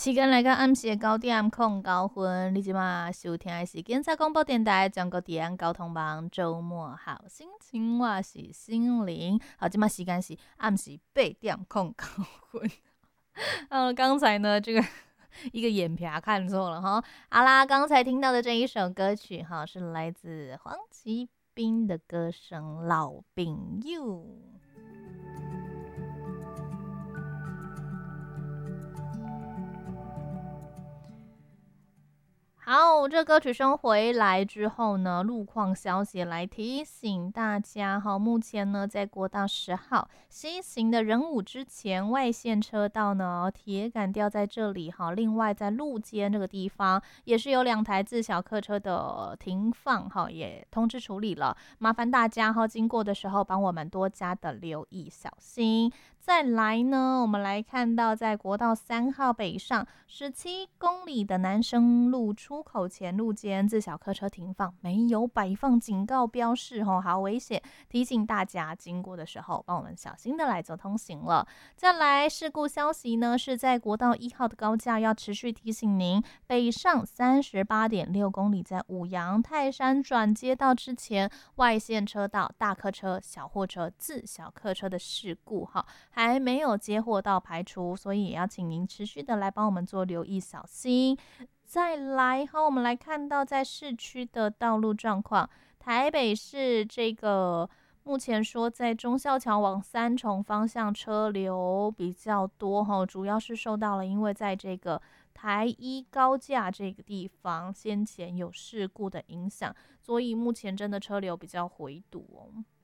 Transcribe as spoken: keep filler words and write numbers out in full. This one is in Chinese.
时间来到暗时的九点零九分，你即马收听的是建设广播电台全国治安交通网周末好心情，我是心灵。好，即马时间是暗时八点零九分。呃，刚才呢，这个一个眼皮看错了哈。好啦，刚才听到的这一首歌曲哈，是来自黄奇斌的歌声《老朋友》。好，这歌曲声回来之后呢，路况消息来提醒大家哈，目前呢在国道十号西行的仁武之前外线车道呢，铁杆掉在这里哈。另外在路肩这个地方也是有两台自小客车的停放哈，也通知处理了，麻烦大家哈经过的时候帮我们多加的留意小心。再来呢，我们来看到在国道三号北上十七公里的南生路出口前路间自小客车停放，没有摆放警告标示哦，好危险！提醒大家经过的时候，帮我们小心的来做通行了。再来事故消息呢，是在国道一号的高架要持续提醒您，北上三十八点六公里，在五羊泰山转接道之前外线车道大客车、小货车、自小客车的事故哈。还没有接获到排除，所以也要请您持续的来帮我们做留意小心。再来哈，我们来看到在市区的道路状况，台北市这个目前说在忠孝桥往三重方向车流比较多哈，主要是受到了因为在这个台一高架这个地方先前有事故的影响，所以目前真的车流比较回堵哦。